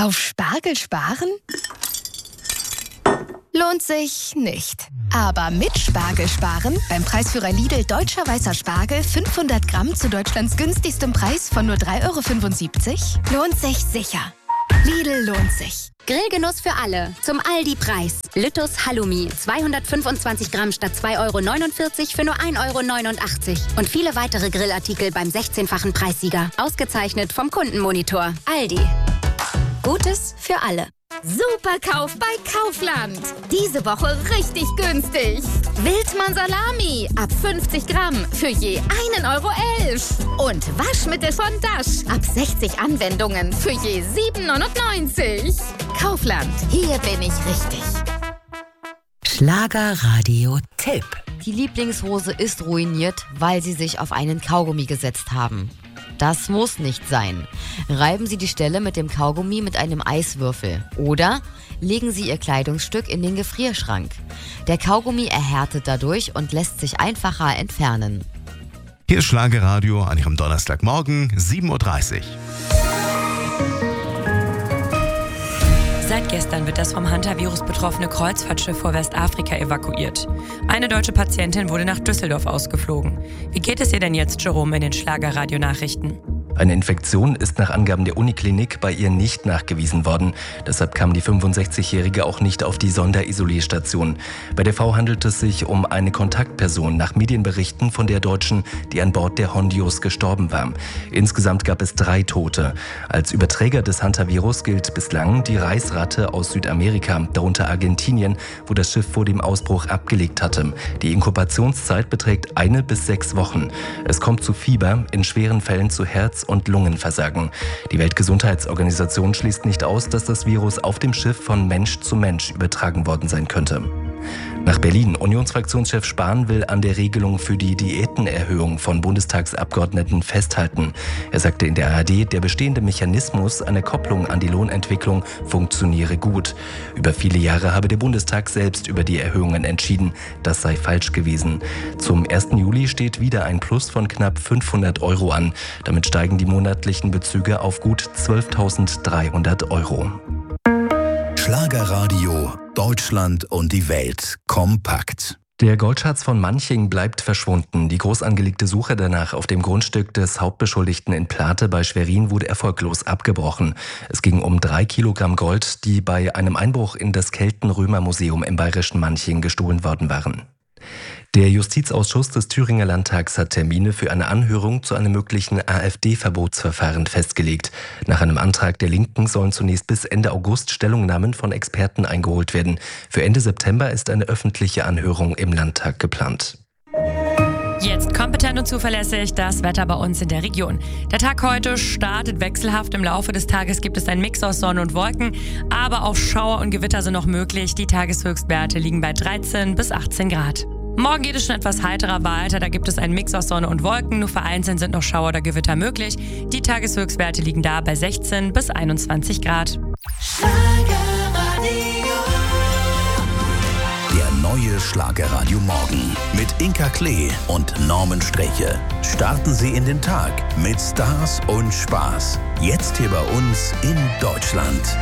Auf Spargel sparen? Lohnt sich nicht. Aber mit Spargel sparen, beim Preisführer Lidl Deutscher Weißer Spargel 500 Gramm zu Deutschlands günstigstem Preis von nur 3,75 € lohnt sich sicher. Lidl lohnt sich. Grillgenuss für alle. Zum Aldi-Preis. Lüttus Halloumi. 225 Gramm statt 2,49 € für nur 1,89 € Und viele weitere Grillartikel beim 16-fachen Preissieger. Ausgezeichnet vom Kundenmonitor. Aldi. Gutes für alle. Super Kauf bei Kaufland. Diese Woche richtig günstig. Wildmann Salami ab 50 Gramm für je 1,11 € Und Waschmittel von Dash ab 60 Anwendungen für je 7,99 €. Kaufland, hier bin ich richtig. Schlagerradio-Tipp. Die Lieblingshose ist ruiniert, weil Sie sich auf einen Kaugummi gesetzt haben. Das muss nicht sein. Reiben Sie die Stelle mit dem Kaugummi mit einem Eiswürfel oder legen Sie Ihr Kleidungsstück in den Gefrierschrank. Der Kaugummi erhärtet dadurch und lässt sich einfacher entfernen. Hier ist Schlagerradio an Ihrem Donnerstagmorgen, 7:30 Uhr. Seit gestern wird das vom Hantavirus betroffene Kreuzfahrtschiff vor Westafrika evakuiert. Eine deutsche Patientin wurde nach Düsseldorf ausgeflogen. Wie geht es ihr denn jetzt, Jerome, in den Schlagerradio-Nachrichten? Eine Infektion ist nach Angaben der Uniklinik bei ihr nicht nachgewiesen worden. Deshalb kam die 65-Jährige auch nicht auf die Sonderisolierstation. Bei der V handelt es sich um eine Kontaktperson nach Medienberichten von der Deutschen, die an Bord der Hondios gestorben war. Insgesamt gab es 3 Tote. Als Überträger des Hantavirus gilt bislang die Reisratte aus Südamerika, darunter Argentinien, wo das Schiff vor dem Ausbruch abgelegt hatte. Die Inkubationszeit beträgt 1 bis 6 Wochen. Es kommt zu Fieber, in schweren Fällen zu Herz- und Lungenversagen. Die Weltgesundheitsorganisation schließt nicht aus, dass das Virus auf dem Schiff von Mensch zu Mensch übertragen worden sein könnte. Nach Berlin. Unionsfraktionschef Spahn will an der Regelung für die Diätenerhöhung von Bundestagsabgeordneten festhalten. Er sagte in der ARD, der bestehende Mechanismus einer Kopplung an die Lohnentwicklung funktioniere gut. Über viele Jahre habe der Bundestag selbst über die Erhöhungen entschieden. Das sei falsch gewesen. Zum 1. Juli steht wieder ein Plus von knapp 500 € an. Damit steigen die monatlichen Bezüge auf gut 12.300 €. Schlagerradio, Deutschland und die Welt kompakt. Der Goldschatz von Manching bleibt verschwunden. Die groß angelegte Suche danach auf dem Grundstück des Hauptbeschuldigten in Plate bei Schwerin wurde erfolglos abgebrochen. Es ging um 3 Kilogramm Gold, die bei einem Einbruch in das Kelten-Römer-Museum im bayerischen Manching gestohlen worden waren. Der Justizausschuss des Thüringer Landtags hat Termine für eine Anhörung zu einem möglichen AfD-Verbotsverfahren festgelegt. Nach einem Antrag der Linken sollen zunächst bis Ende August Stellungnahmen von Experten eingeholt werden. Für Ende September ist eine öffentliche Anhörung im Landtag geplant. Jetzt kompetent und zuverlässig das Wetter bei uns in der Region. Der Tag heute startet wechselhaft. Im Laufe des Tages gibt es einen Mix aus Sonne und Wolken, aber auch Schauer und Gewitter sind noch möglich. Die Tageshöchstwerte liegen bei 13 bis 18 Grad. Morgen geht es schon etwas heiterer weiter, da gibt es einen Mix aus Sonne und Wolken, nur vereinzelt sind noch Schauer oder Gewitter möglich. Die Tageshöchstwerte liegen da bei 16 bis 21 Grad. Der neue Schlagerradio Morgen mit Inka Klee und Norman Streche. Starten Sie in den Tag mit Stars und Spaß. Jetzt hier bei uns in Deutschland.